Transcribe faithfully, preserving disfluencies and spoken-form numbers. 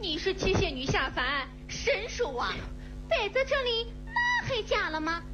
你是七仙女下凡，神手啊！摆在这里，那还假了吗？